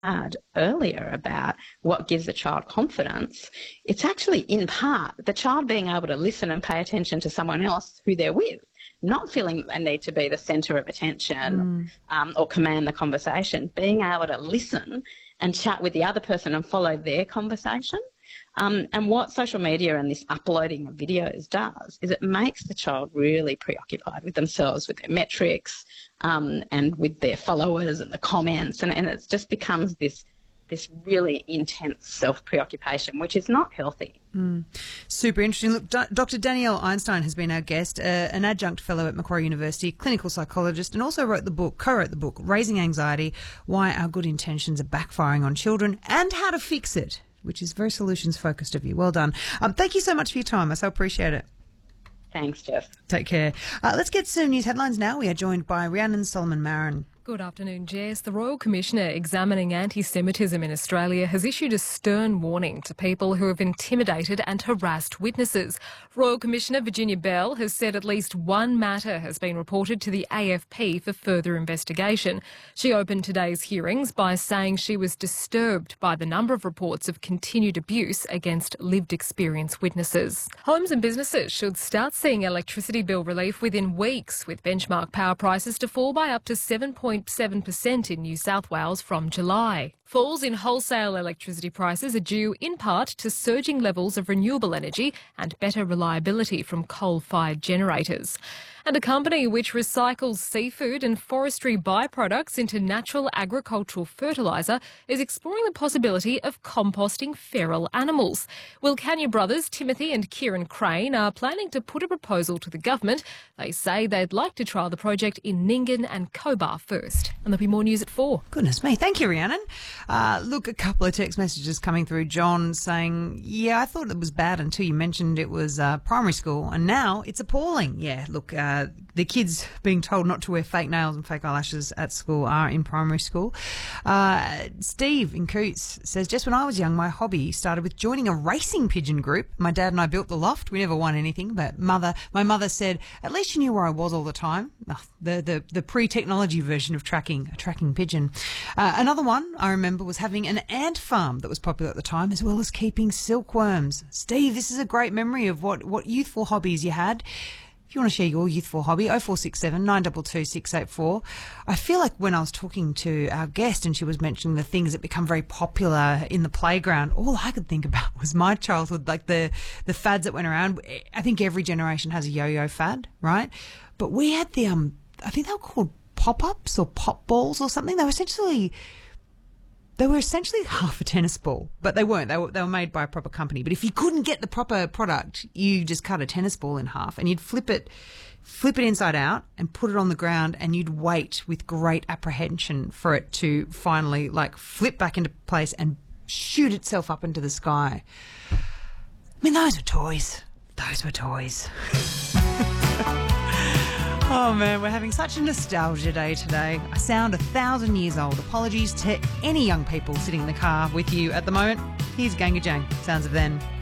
had earlier about what gives a child confidence, it's actually in part the child being able to listen and pay attention to someone else who they're with, not feeling they need to be the centre of attention or command the conversation, being able to listen and chat with the other person and follow their conversation. And what social media and this uploading of videos does is it makes the child really preoccupied with themselves, with their metrics, and with their followers and the comments, and it just becomes this really intense self-preoccupation, which is not healthy. Super interesting. Look, Dr. Danielle Einstein has been our guest, an adjunct fellow at Macquarie University, clinical psychologist, and also co-wrote the book, Raising Anxiety, Why Our Good Intentions Are Backfiring on Children and How to Fix It, which is very solutions-focused of you. Well done. Thank you so much for your time. I so appreciate it. Thanks, Jeff. Take care. Let's get some news headlines now. We are joined by Rhiannon Solomon-Marin. Good afternoon, Jess. The Royal Commissioner examining anti-Semitism in Australia has issued a stern warning to people who have intimidated and harassed witnesses. Royal Commissioner Virginia Bell has said at least one matter has been reported to the AFP for further investigation. She opened today's hearings by saying she was disturbed by the number of reports of continued abuse against lived experience witnesses. Homes and businesses should start seeing electricity bill relief within weeks, with benchmark power prices to fall by up to 7.7% in New South Wales from July. Falls in wholesale electricity prices are due in part to surging levels of renewable energy and better reliability from coal-fired generators. And a company which recycles seafood and forestry byproducts into natural agricultural fertiliser is exploring the possibility of composting feral animals. Wilcannia brothers Timothy and Kieran Crane are planning to put a proposal to the government. They say they'd like to trial the project in Nyngan and Cobar first. And there'll be more news at 4. Goodness me. Thank you, Rhiannon. Look, a couple of text messages coming through. John saying, yeah, I thought it was bad until you mentioned it was primary school, and now it's appalling. Yeah, look, the kids being told not to wear fake nails and fake eyelashes at school are in primary school. Steve in Coots says, just when I was young, my hobby started with joining a racing pigeon group. My dad and I built the loft. We never won anything, but my mother said, at least you knew where I was all the time. The pre-technology version of tracking a tracking pigeon. Another one I remember was having an ant farm that was popular at the time, as well as keeping silkworms. Steve, this is a great memory of what youthful hobbies you had. If you want to share your youthful hobby, 0467 922 684. I feel like when I was talking to our guest and she was mentioning the things that become very popular in the playground, all I could think about was my childhood, like the fads that went around. I think every generation has a yo-yo fad, right? But we had the, I think they were called pop-ups or pop balls or something. They were essentially half a tennis ball, but they weren't. They were made by a proper company. But if you couldn't get the proper product, you just cut a tennis ball in half and you'd flip it inside out and put it on the ground, and you'd wait with great apprehension for it to finally flip back into place and shoot itself up into the sky. I mean, those were toys. Those were toys. Oh man, we're having such a nostalgia day today. I sound 1,000 years old. Apologies to any young people sitting in the car with you at the moment. Here's Ganga Jang, Sounds of Then.